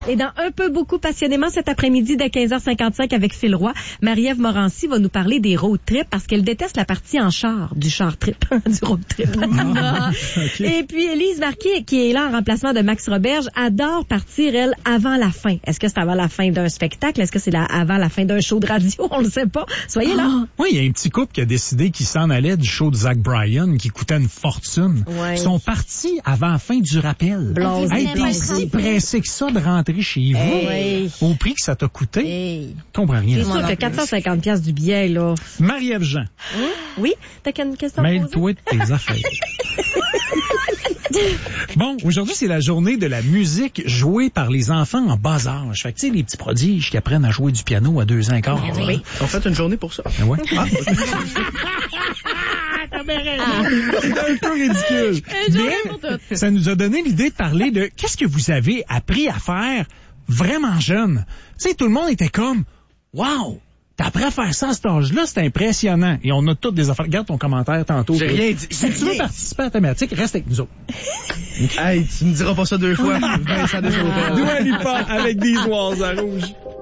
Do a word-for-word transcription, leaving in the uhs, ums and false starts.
Et dans Un peu beaucoup passionnément cet après-midi dès quinze heures cinquante-cinq avec Phil Roy, Marie-Ève Morancy va nous parler des road trips parce qu'elle déteste la partie en char, du char trip, du road trip. Okay. Et puis Élise Marquis, qui est là en remplacement de Max Roberge, adore partir, elle, avant la fin. Est-ce que c'est avant la fin d'un spectacle? Est-ce que c'est la, avant la fin d'un show de radio? On le sait pas. Soyez là. Ah, oui, il y a un petit couple qui a décidé qu'il s'en allait du show de Zach Bryan qui coûtait une fortune. Ouais. Ils sont partis avant la fin du rappel. Hey, t'es si pressé que ça de rentrer chez vous, hey. Au prix que ça t'a coûté. Hey. Comprends rien. C'est sûr que quatre cent cinquante dollars du billet, là. Marie-Ève Jean. Hein? Oui? T'as une question? Mêle-toi de tes affaires. Bon, aujourd'hui, c'est la journée de la musique jouée par les enfants en bas âge. Fait que, tu sais, les petits prodiges qui apprennent à jouer du piano à deux ans et quart. Oui. oui. On fait une journée pour ça. Ah ouais? Ah. T'as bien raison. C'est un peu ridicule. Mais ça nous a donné l'idée de parler de qu'est-ce que vous avez appris à faire vraiment jeune. Tu sais, tout le monde était comme, wow! T'as appris à faire ça à cet âge-là, c'est impressionnant. Et on a toutes des affaires. Regarde ton commentaire tantôt. J'ai rien dit. Si tu veux participer à la thématique, reste avec nous autres. Hey, tu me diras pas ça deux fois. Vincent Deschamps. Dua Lipa avec These Walls à Rouge.